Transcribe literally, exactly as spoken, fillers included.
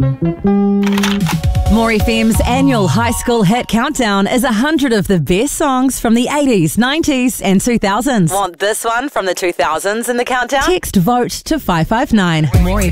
More F M's annual high school hit countdown is a hundred of the best songs from the eighties, nineties and two thousands. Want this one from the two thousands in the countdown? Text VOTE to five five nine. More